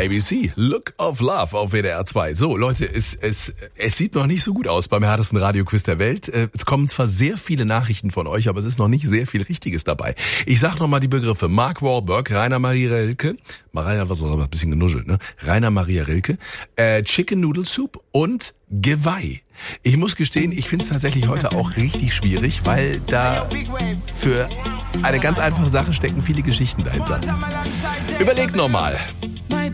ABC, Look of Love auf WDR 2. So, Leute, es sieht noch nicht so gut aus beim härtesten Radioquiz der Welt. Es kommen zwar sehr viele Nachrichten von euch, aber es ist noch nicht sehr viel Richtiges dabei. Ich sag nochmal die Begriffe. Mark Wahlberg, Rainer Maria Rilke, Maria, was auch ein bisschen genuschelt, ne? Rainer Maria Rilke, Chicken Noodle Soup und Geweih. Ich muss gestehen, ich finde es tatsächlich heute auch richtig schwierig, weil da für eine ganz einfache Sache stecken viele Geschichten dahinter. Überlegt nochmal.